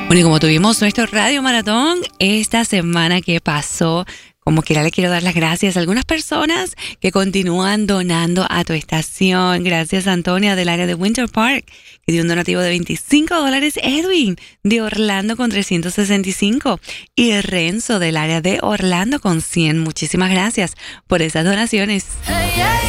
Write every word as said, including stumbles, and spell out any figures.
Bueno, y como tuvimos nuestro Radio Maratón esta semana que pasó, como quiera le quiero dar las gracias a algunas personas que continúan donando a tu estación. Gracias a Antonia del área de Winter Park, que dio un donativo de veinticinco dólares. Edwin de Orlando con trescientos sesenta y cinco. Y Renzo del área de Orlando con cien. Muchísimas gracias por esas donaciones. Hey, hey.